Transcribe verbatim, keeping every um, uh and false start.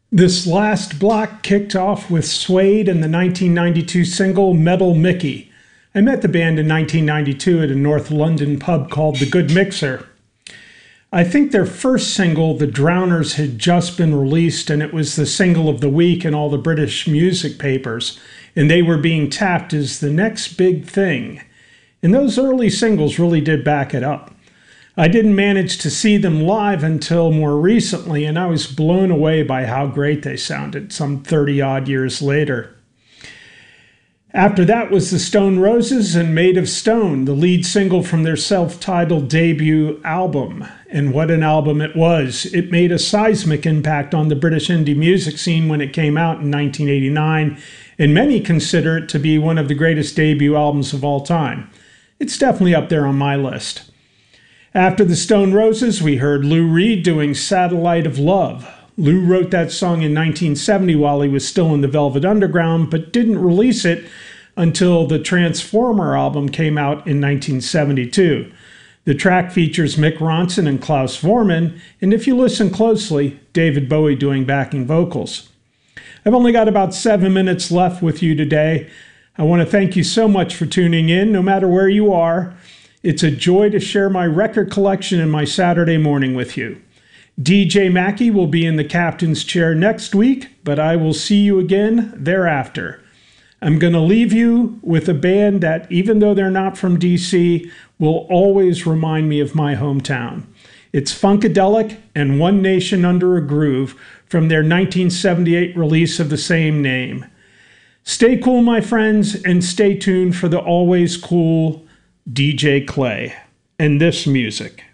This last block kicked off with Suede and the nineteen ninety-two single Metal Mickey. I met the band in nineteen ninety-two at a North London pub called The Good Mixer. I think their first single, The Drowners, had just been released, and it was the single of the week in all the British music papers, and they were being tapped as the next big thing. And those early singles really did back it up. I didn't manage to see them live until more recently, and I was blown away by how great they sounded some thirty-odd years later. After that was the Stone Roses and Made of Stone, the lead single from their self-titled debut album. And what an album it was. It made a seismic impact on the British indie music scene when it came out in nineteen eighty-nine, and many consider it to be one of the greatest debut albums of all time. It's definitely up there on my list. After the Stone Roses, we heard Lou Reed doing Satellite of Love. Lou wrote that song in nineteen seventy while he was still in the Velvet Underground, but didn't release it until the Transformer album came out in nineteen seventy-two. The track features Mick Ronson and Klaus Voormann, and if you listen closely, David Bowie doing backing vocals. I've only got about seven minutes left with you today. I want to thank you so much for tuning in, no matter where you are. It's a joy to share my record collection and my Saturday morning with you. D J Mackey will be in the captain's chair next week, but I will see you again thereafter. I'm going to leave you with a band that, even though they're not from D C, will always remind me of my hometown. It's Funkadelic and One Nation Under a Groove from their nineteen seventy-eight release of the same name. Stay cool, my friends, and stay tuned for the always cool D J Clay and this music.